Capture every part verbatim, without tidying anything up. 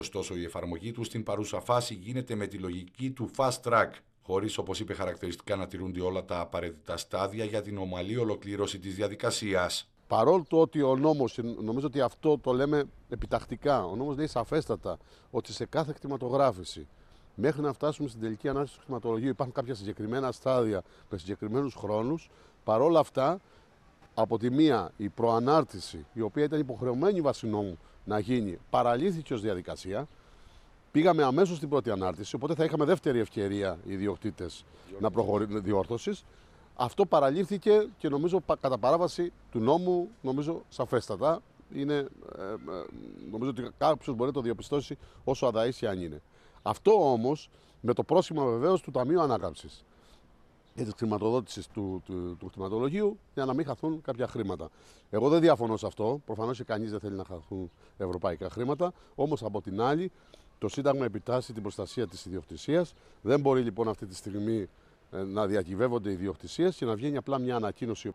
Ωστόσο, η εφαρμογή του στην παρούσα φάση γίνεται με τη λογική του fast track, χωρίς, όπως είπε χαρακτηριστικά, να τηρούνται όλα τα απαραίτητα στάδια για την ομαλή ολοκλήρωση της διαδικασίας. Παρόλο το ότι ο νόμος, νομίζω ότι αυτό το λέμε επιτακτικά, ο νόμος λέει σαφέστατα ότι σε κάθε κτηματογράφηση, μέχρι να φτάσουμε στην τελική ανάλυση του κτηματολογίου, υπάρχουν κάποια συγκεκριμένα στάδια με συγκεκριμένους χρόνους. Παρόλα αυτά, από τη μία η προανάρτηση, η οποία ήταν υποχρεωμένη βάσει νόμου να γίνει, παραλύθηκε ως διαδικασία. Πήγαμε αμέσως στην πρώτη ανάρτηση, οπότε θα είχαμε δεύτερη ευκαιρία οι ιδιοκτήτες να προχωρήσουν διόρθωσης. Αυτό παραλήφθηκε και νομίζω κατά παράβαση του νόμου, νομίζω σαφέστατα. Είναι, ε, ε, νομίζω ότι κάποιος μπορεί να το διαπιστώσει όσο αδαΐσια αν είναι. Αυτό όμως με το πρόσχημα βεβαίως του Ταμείου Ανάκαμψης και της χρηματοδότησης του, του, του κτηματολογίου, για να μην χαθούν κάποια χρήματα. Εγώ δεν διαφωνώ σε αυτό. Προφανώς και κανείς δεν θέλει να χαθούν ευρωπαϊκά χρήματα. Όμως από την άλλη, το Σύνταγμα επιτάσσει την προστασία της ιδιοκτησίας. Δεν μπορεί λοιπόν αυτή τη στιγμή να διακυβεύονται οι ιδιοκτησίες και να βγαίνει απλά μια ανακοίνωση.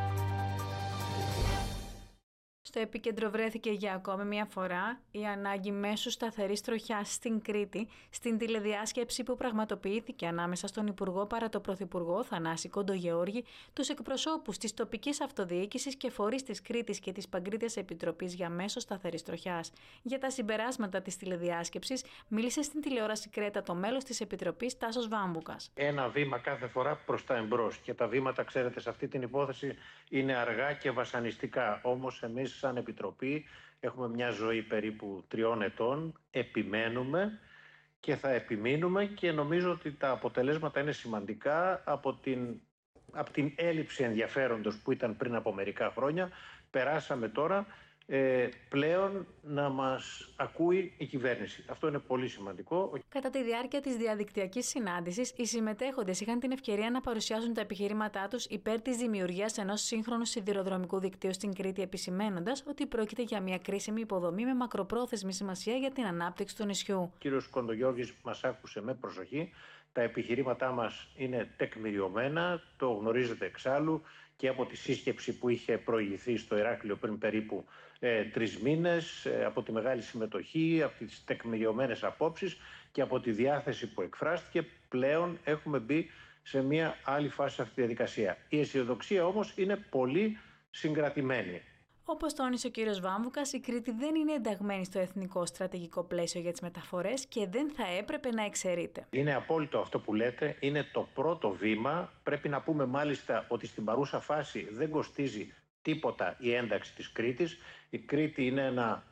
Στο επίκεντρο βρέθηκε για ακόμη μια φορά η ανάγκη μέσω σταθερής τροχιάς στην Κρήτη, στην τηλεδιάσκεψη που πραγματοποιήθηκε ανάμεσα στον Υπουργό παρά το Πρωθυπουργό Θανάση Κοντογεώργη, τους εκπροσώπους της τοπικής αυτοδιοίκησης και φορείς της Κρήτης και της Παγκρίτιας Επιτροπής για μέσο σταθερής τροχιάς. Για τα συμπεράσματα της τηλεδιάσκεψης μίλησε στην τηλεόραση Κρέτα το μέλος της Επιτροπής Τάσος Βάμβουκας. Ένα βήμα κάθε φορά προς τα εμπρός και τα βήματα, ξέρετε, σε αυτή την υπόθεση είναι αργά και βασανιστικά. Όμως εμείς σαν Επιτροπή έχουμε μια ζωή περίπου τριών ετών, επιμένουμε και θα επιμείνουμε και νομίζω ότι τα αποτελέσματα είναι σημαντικά. Από την, από την έλλειψη ενδιαφέροντος που ήταν πριν από μερικά χρόνια, περάσαμε τώρα ε, πλέον να μας ακούει η κυβέρνηση. Αυτό είναι πολύ σημαντικό. Κατά τη διάρκεια της διαδικτυακής συνάντησης, οι συμμετέχοντες είχαν την ευκαιρία να παρουσιάσουν τα επιχειρήματά τους υπέρ της δημιουργίας ενός σύγχρονου σιδηροδρομικού δικτύου στην Κρήτη, επισημαίνοντας ότι πρόκειται για μια κρίσιμη υποδομή με μακροπρόθεσμη σημασία για την ανάπτυξη του νησιού. Ο κύριος Κοντογιώργης μας άκουσε με προσοχή. Τα επιχειρήματά μας είναι τεκμηριωμένα, το γνωρίζετε εξάλλου και από τη σύσκεψη που είχε προηγηθεί στο Ηράκλειο πριν περίπου ε, τρεις μήνες, ε, από τη μεγάλη συμμετοχή, από τις τεκμηριωμένες απόψεις και από τη διάθεση που εκφράστηκε, πλέον έχουμε μπει σε μια άλλη φάση σε αυτή τη διαδικασία. Η αισιοδοξία όμως είναι πολύ συγκρατημένη. Όπως τόνισε ο κύριος Βάμβουκας, η Κρήτη δεν είναι ενταγμένη στο εθνικό στρατηγικό πλαίσιο για τις μεταφορές και δεν θα έπρεπε να εξαιρείται. Είναι απόλυτο αυτό που λέτε. Είναι το πρώτο βήμα. Πρέπει να πούμε μάλιστα ότι στην παρούσα φάση δεν κοστίζει τίποτα η ένταξη της Κρήτης. Η Κρήτη είναι ένα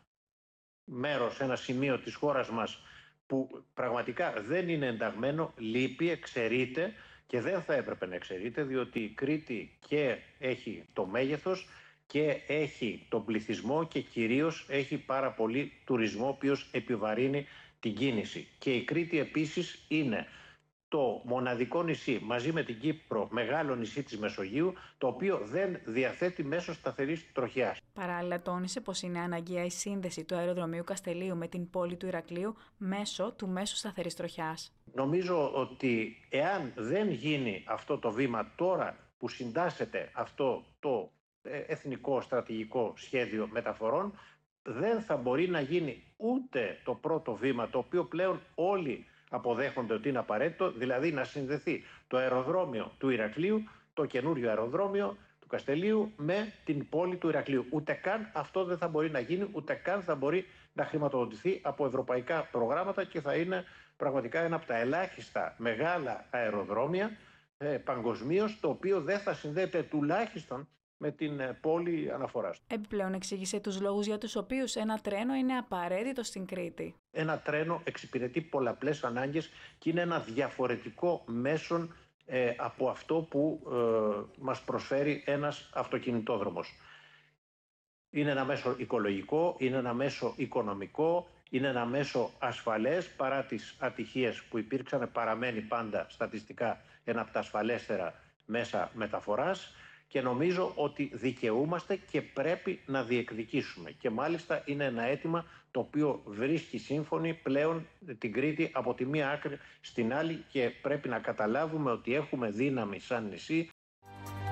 μέρος, ένα σημείο της χώρας μας που πραγματικά δεν είναι ενταγμένο, λείπει, εξαιρείται και δεν θα έπρεπε να εξαιρείται, διότι η Κρήτη και έχει το μέγεθος και έχει τον πληθυσμό και κυρίως έχει πάρα πολύ τουρισμό, ο οποίος επιβαρύνει την κίνηση. Και η Κρήτη επίσης είναι το μοναδικό νησί μαζί με την Κύπρο, μεγάλο νησί της Μεσογείου, το οποίο δεν διαθέτει μέσο σταθερής τροχιάς. Παράλληλα τόνισε πως είναι αναγκαία η σύνδεση του αεροδρομίου Καστελείου με την πόλη του Ηρακλείου μέσω του μέσου σταθερής τροχιάς. Νομίζω ότι εάν δεν γίνει αυτό το βήμα τώρα που συντάσσεται αυτό το εθνικό στρατηγικό σχέδιο μεταφορών, δεν θα μπορεί να γίνει ούτε το πρώτο βήμα, το οποίο πλέον όλοι αποδέχονται ότι είναι απαραίτητο, δηλαδή να συνδεθεί το αεροδρόμιο του Ηρακλείου, το καινούριο αεροδρόμιο του Καστελείου με την πόλη του Ηρακλείου. Ούτε καν αυτό δεν θα μπορεί να γίνει, ούτε καν θα μπορεί να χρηματοδοτηθεί από ευρωπαϊκά προγράμματα και θα είναι πραγματικά ένα από τα ελάχιστα μεγάλα αεροδρόμια ε, παγκοσμίως, το οποίο δεν θα συνδέεται τουλάχιστον με την πόλη αναφοράς. Επιπλέον εξήγησε τους λόγους για τους οποίους ένα τρένο είναι απαραίτητο στην Κρήτη. Ένα τρένο εξυπηρετεί πολλαπλές ανάγκες και είναι ένα διαφορετικό μέσον ε, από αυτό που ε, μας προσφέρει ένας αυτοκινητόδρομος. Είναι ένα μέσο οικολογικό, είναι ένα μέσο οικονομικό, είναι ένα μέσο ασφαλές, παρά τις ατυχίες που υπήρξαν, παραμένει πάντα στατιστικά ένα από τα ασφαλέστερα μέσα μεταφοράς. Και νομίζω ότι δικαιούμαστε και πρέπει να διεκδικήσουμε. Και μάλιστα είναι ένα αίτημα το οποίο βρίσκει σύμφωνη πλέον την Κρήτη από τη μία άκρη στην άλλη και πρέπει να καταλάβουμε ότι έχουμε δύναμη σαν νησί